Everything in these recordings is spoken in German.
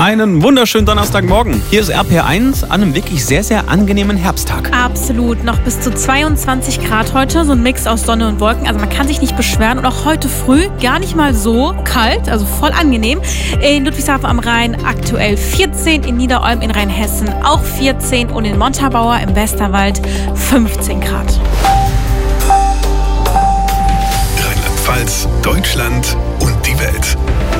Einen wunderschönen Donnerstagmorgen. Hier ist RPR1 an einem wirklich sehr, sehr angenehmen Herbsttag. Absolut. Noch bis zu 22 Grad heute. So ein Mix aus Sonne und Wolken. Also man kann sich nicht beschweren. Und auch heute früh gar nicht mal so kalt. Also voll angenehm. In Ludwigshafen am Rhein aktuell 14. In Niederolm in Rheinhessen auch 14. Und in Montabaur im Westerwald 15 Grad. Rheinland-Pfalz, Deutschland und die Welt.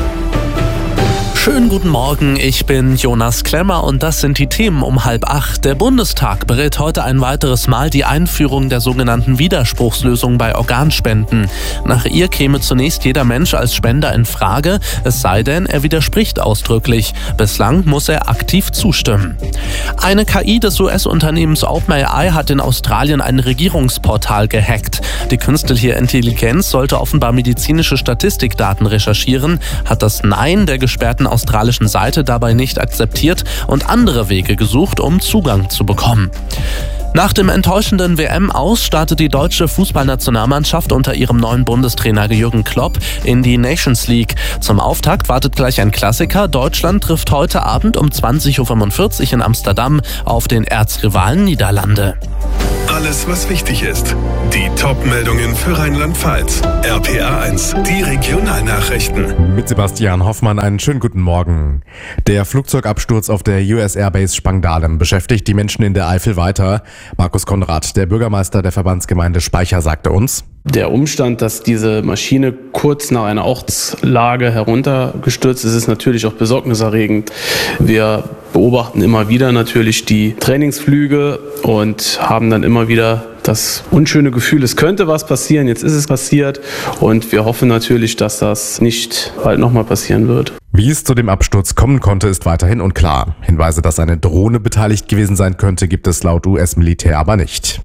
Schönen guten Morgen, ich bin Jonas Klemmer und das sind die Themen um 7:30. Der Bundestag berät heute ein weiteres Mal die Einführung der sogenannten Widerspruchslösung bei Organspenden. Nach ihr käme zunächst jeder Mensch als Spender in Frage, es sei denn, er widerspricht ausdrücklich. Bislang muss er aktiv zustimmen. Eine KI des US-Unternehmens OpenAI hat in Australien ein Regierungsportal gehackt. Die künstliche Intelligenz sollte offenbar medizinische Statistikdaten recherchieren, hat das Nein der gesperrten australischen Seite dabei nicht akzeptiert und andere Wege gesucht, um Zugang zu bekommen. Nach dem enttäuschenden WM-Aus startet die deutsche Fußballnationalmannschaft unter ihrem neuen Bundestrainer Jürgen Klopp in die Nations League. Zum Auftakt wartet gleich ein Klassiker. Deutschland trifft heute Abend um 20.45 Uhr in Amsterdam auf den Erzrivalen Niederlande. Alles, was wichtig ist. Die Top-Meldungen für Rheinland-Pfalz. RPR1, die Regionalnachrichten. Mit Sebastian Hoffmann einen schönen guten Morgen. Der Flugzeugabsturz auf der US Airbase Spangdahlem beschäftigt die Menschen in der Eifel weiter. Markus Konrad, der Bürgermeister der Verbandsgemeinde Speicher, sagte uns: Der Umstand, dass diese Maschine kurz nach einer Ortslage heruntergestürzt ist, ist natürlich auch besorgniserregend. Wir beobachten immer wieder natürlich die Trainingsflüge und haben dann immer wieder das unschöne Gefühl, es könnte was passieren, jetzt ist es passiert und wir hoffen natürlich, dass das nicht bald nochmal passieren wird. Wie es zu dem Absturz kommen konnte, ist weiterhin unklar. Hinweise, dass eine Drohne beteiligt gewesen sein könnte, gibt es laut US-Militär aber nicht.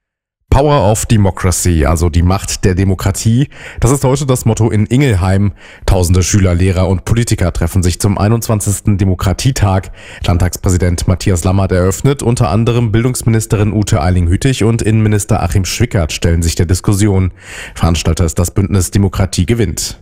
Power of Democracy, also die Macht der Demokratie, das ist heute das Motto in Ingelheim. Tausende Schüler, Lehrer und Politiker treffen sich zum 21. Demokratietag. Landtagspräsident Matthias Lammert eröffnet, unter anderem Bildungsministerin Ute Eiling-Hüttich und Innenminister Achim Schwickert stellen sich der Diskussion. Veranstalter ist das Bündnis Demokratie gewinnt.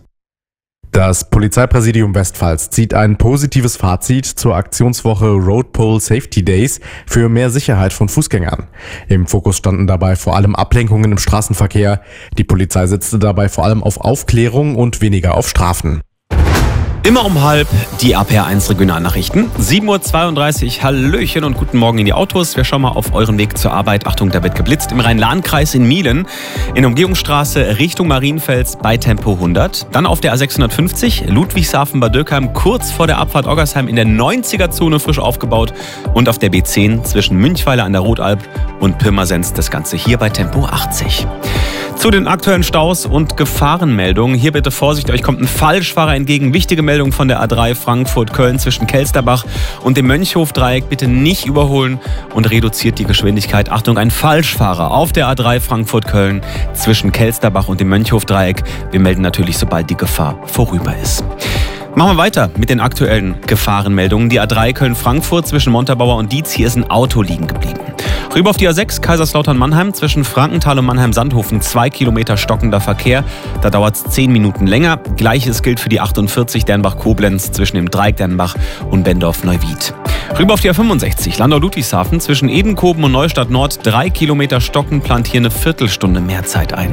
Das Polizeipräsidium Westpfalz zieht ein positives Fazit zur Aktionswoche Road Pole Safety Days für mehr Sicherheit von Fußgängern. Im Fokus standen dabei vor allem Ablenkungen im Straßenverkehr. Die Polizei setzte dabei vor allem auf Aufklärung und weniger auf Strafen. Immer um 7:30 die RPR1 Regionalnachrichten. 7:32 Uhr, Hallöchen und guten Morgen in die Autos. Wir schauen mal auf euren Weg zur Arbeit. Achtung, da wird geblitzt. Im Rhein-Lahn-Kreis in Mielen, in der Umgehungsstraße Richtung Marienfels bei Tempo 100. Dann auf der A650, Ludwigshafen-Bad Dürkheim, kurz vor der Abfahrt Oggersheim in der 90er-Zone frisch aufgebaut. Und auf der B10 zwischen Münchweiler an der Rotalb und Pirmasens, das Ganze hier bei Tempo 80. Zu den aktuellen Staus und Gefahrenmeldungen. Hier bitte Vorsicht, euch kommt ein Falschfahrer entgegen. Wichtige Meldung von der A3 Frankfurt-Köln zwischen Kelsterbach und dem Mönchhof-Dreieck. Bitte nicht überholen und reduziert die Geschwindigkeit. Achtung, ein Falschfahrer auf der A3 Frankfurt-Köln zwischen Kelsterbach und dem Mönchhof-Dreieck. Wir melden natürlich, sobald die Gefahr vorüber ist. Machen wir weiter mit den aktuellen Gefahrenmeldungen. Die A3 Köln-Frankfurt zwischen Montabaur und Dietz. Hier ist ein Auto liegen geblieben. Rüber auf die A6 Kaiserslautern-Mannheim zwischen Frankenthal und Mannheim-Sandhofen. 2 Kilometer stockender Verkehr. Da dauert es 10 Minuten länger. Gleiches gilt für die 48 Dernbach-Koblenz zwischen dem Dreieck Dernbach und Bendorf-Neuwied. Rüber auf die A65 Landau-Ludwigshafen zwischen Edenkoben und Neustadt Nord. 3 Kilometer stockend, plant hier eine Viertelstunde mehr Zeit ein.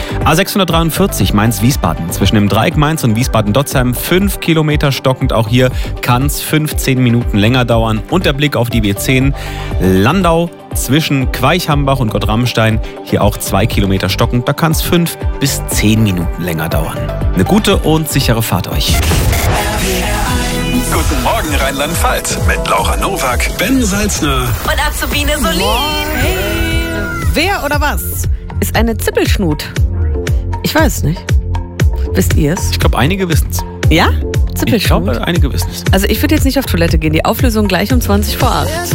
A643 Mainz-Wiesbaden zwischen dem Dreieck Mainz und Wiesbaden-Dotzheim. 5 Kilometer stockend, auch hier kann es 15 Minuten länger dauern. Und der Blick auf die B10 Landau zwischen Queichhambach und Gottramstein. Hier auch 2 Kilometer stockend, da kann es 5 bis 10 Minuten länger dauern. Eine gute und sichere Fahrt euch. Guten Morgen Rheinland-Pfalz mit Laura Nowak, Ben Salzner Und Azubine Solin. Hey. Wer oder was ist eine Zippelschnut? Ich weiß nicht. Wisst ihr es? Ich glaube, einige wissen es. Ja? Ich glaube, einige wissen es. Also ich würde jetzt nicht auf Toilette gehen. Die Auflösung gleich um 20 vor 8.